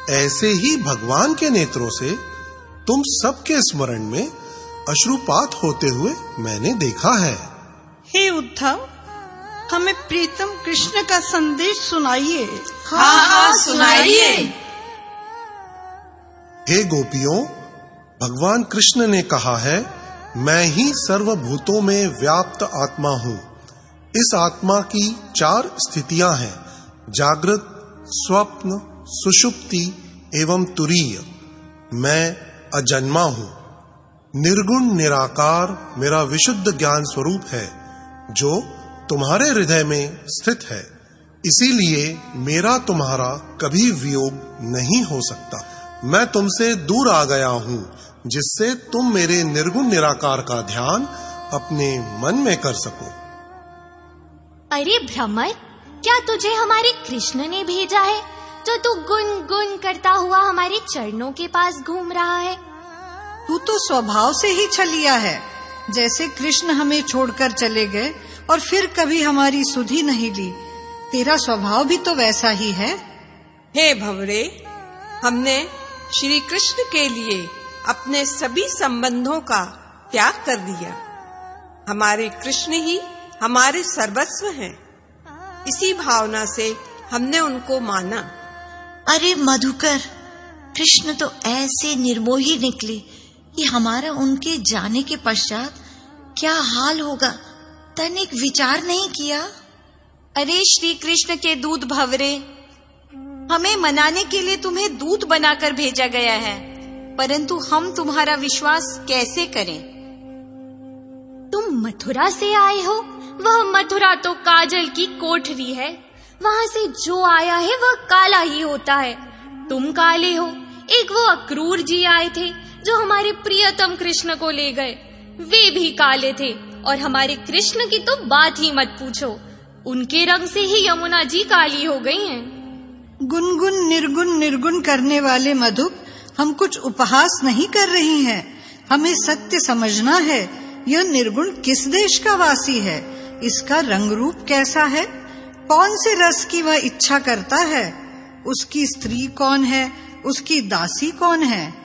ऐसे ही भगवान के नेत्रों से तुम सबके स्मरण में अश्रुपात होते हुए मैंने देखा है। हे उद्धव, हमें प्रीतम कृष्ण का संदेश सुनाइए। हाँ, सुनाइए। हे गोपियों, भगवान कृष्ण ने कहा है, मैं ही सर्वभूतों में व्याप्त आत्मा हूँ। इस आत्मा की 4 स्थितियां हैं: जागृत, स्वप्न, सुषुप्ति एवं तुरीय। मैं अजन्मा हूँ। निर्गुण निराकार मेरा विशुद्ध ज्ञान स्वरूप है, जो तुम्हारे हृदय में स्थित है। इसीलिए मेरा तुम्हारा कभी वियोग नहीं हो सकता। मैं तुमसे दूर आ गया हूँ, जिससे तुम मेरे निर्गुण निराकार का ध्यान अपने मन में कर सको। अरे भ्रमर, क्या तुझे हमारे कृष्ण ने भेजा है, जो तू गुनगुन करता हुआ हमारे चरणों के पास घूम रहा है? तू तो स्वभाव से ही छलिया है। जैसे कृष्ण हमें छोड़कर चले गए और फिर कभी हमारी सुधि नहीं ली, तेरा स्वभाव भी तो वैसा ही है। हे भंवरे, हमने श्री कृष्ण के लिए अपने सभी संबंधों का त्याग कर दिया। हमारे कृष्ण ही हमारे सर्वस्व हैं। इसी भावना से हमने उनको माना। अरे मधुकर, कृष्ण तो ऐसे निर्मोही निकले कि हमारा उनके जाने के पश्चात क्या हाल होगा, तनिक विचार नहीं किया। अरे श्री कृष्ण के दूत भंवरे, हमें मनाने के लिए तुम्हें दूत बनाकर भेजा गया है, परंतु हम तुम्हारा विश्वास कैसे करें? तुम मथुरा से आए हो। वह मथुरा तो काजल की कोठरी है। वहां से जो आया है वह काला ही होता है। तुम काले हो। एक वो अक्रूर जी आए थे, जो हमारे प्रियतम कृष्ण को ले गए। वे भी काले थे, और हमारे कृष्ण की तो बात ही मत पूछो। उनके रंग से ही यमुना जी काली हो गई हैं। गुनगुन निर्गुण करने वाले मधुक, हम कुछ उपहास नहीं कर रही हैं। हमें सत्य समझना है। यह निर्गुण किस देश का वासी है? इसका रंग रूप कैसा है? कौन से रस की वह इच्छा करता है? उसकी स्त्री कौन है? उसकी दासी कौन है?